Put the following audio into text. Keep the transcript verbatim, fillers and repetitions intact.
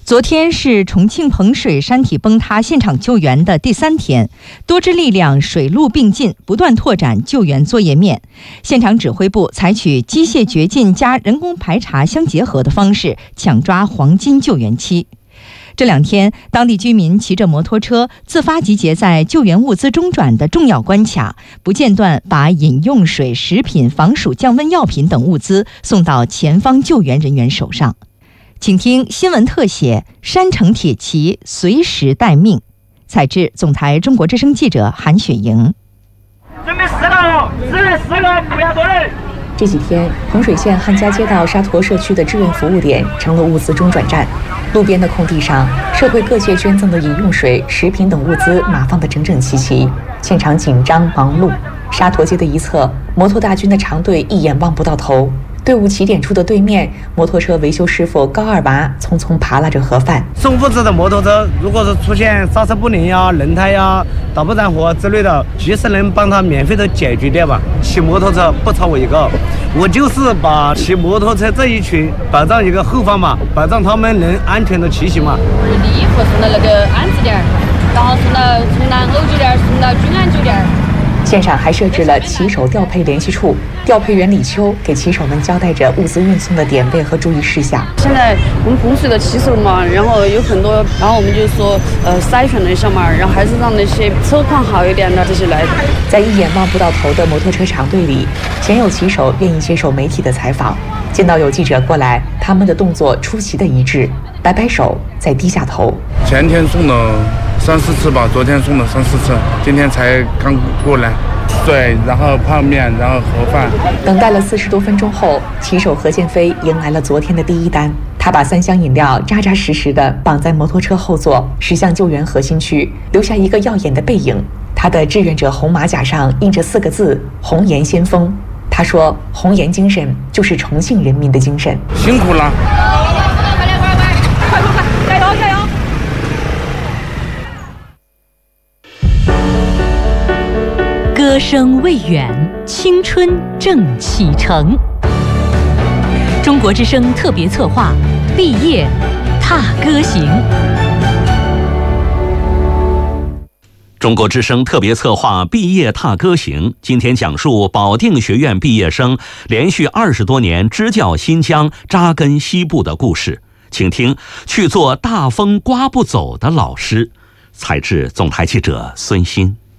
昨天是重庆彭水山体崩塌现场救援的第三天，多支力量水陆并进，不断拓展救援作业面。现场指挥部采取机械掘进加人工排查相结合的方式，抢抓黄金救援期。这两天，当地居民骑着摩托车自发集结在救援物资中转的重要关卡，不间断把饮用水、食品、防暑降温药品等物资送到前方救援人员手上。请听新闻特写：山城铁骑随时待命。采制总台中国之声记者韩雪莹。 准备四个哦，四人四个，不要多人。 这几天，彭水县汉家街道沙坨社区的志愿服务点成了物资中转站。路边的空地上，社会各界捐赠的饮用水、食品等物资码放得整整齐齐，现场紧张忙碌。沙坨街的一侧，摩托大军的长队一眼望不到头。队伍起点处的对面，摩托车维修师傅高二娃匆匆扒拉着盒饭。 送物资的摩托车，如果是出现刹车不灵呀、轮胎呀、导不燃火之类的，及时能帮他免费的解决掉吧。骑摩托车不超我一个，我就是把骑摩托车这一群保障一个后方嘛，保障他们能安全的骑行嘛。 礼服送到那个安置点，然后送到从南欧酒店送到君安酒店。 现场还设置了骑手调配联系处，调配员李秋给骑手们交代着物资运送的点位和注意事项。 现在我们彭水的骑手嘛，然后有很多，然后我们就说呃筛选了一下嘛，然后还是让那些车况好一点的这些来。 在一眼望不到头的摩托车长队里，鲜有骑手愿意接受媒体的采访。见到有记者过来，他们的动作出奇的一致，摆摆手，再低下头。 前天送了三四次吧，昨天送了三四次，今天才刚过来。水，然后泡面，然后盒饭。 等待了四十多分钟后，骑手何建飞迎来了昨天的第一单。他把三箱饮料扎扎实实地绑在摩托车后座，驶向救援核心区，留下一个耀眼的背影。他的志愿者红马甲上印着四个字：红颜先锋。他说，红颜精神就是重庆人民的精神。 辛苦了。 歌声未远，青春正启程。中国之声特别策划《毕业踏歌行》。 中国之声特别策划《毕业踏歌行》，今天讲述保定学院毕业生连续二十多年支教新疆、扎根西部的故事。请听去做大风刮不走的老师。采制总台记者孙鑫。